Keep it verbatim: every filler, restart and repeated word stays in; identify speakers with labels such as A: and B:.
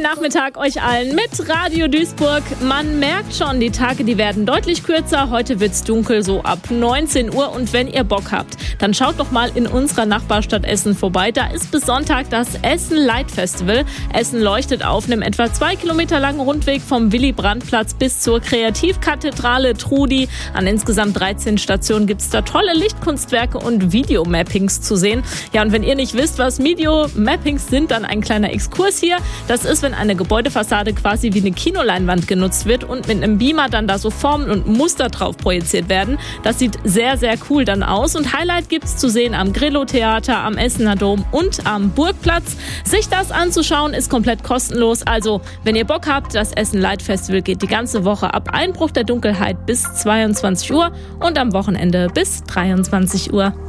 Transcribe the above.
A: Nachmittag euch allen mit Radio Duisburg. Man merkt schon, die Tage, die werden deutlich kürzer. Heute wird's dunkel, so ab neunzehn Uhr. Und wenn ihr Bock habt, dann schaut doch mal in unserer Nachbarstadt Essen vorbei. Da ist bis Sonntag das Essen Light Festival. Essen leuchtet auf einem etwa zwei Kilometer langen Rundweg vom Willy-Brandt-Platz bis zur Kreativkathedrale Trudi. An insgesamt dreizehn Stationen gibt's da tolle Lichtkunstwerke und Videomappings zu sehen. Ja, und wenn ihr nicht wisst, was Videomappings sind, dann ein kleiner Exkurs hier. Das ist, wenn eine Gebäudefassade quasi wie eine Kinoleinwand genutzt wird und mit einem Beamer dann da so Formen und Muster drauf projiziert werden. Das sieht sehr, sehr cool dann aus. Und Highlight gibt's zu sehen am Grillo-Theater, am Essener Dom und am Burgplatz. Sich das anzuschauen ist komplett kostenlos. Also, wenn ihr Bock habt, das Essen Light Festival geht die ganze Woche ab Einbruch der Dunkelheit bis zweiundzwanzig Uhr und am Wochenende bis dreiundzwanzig Uhr.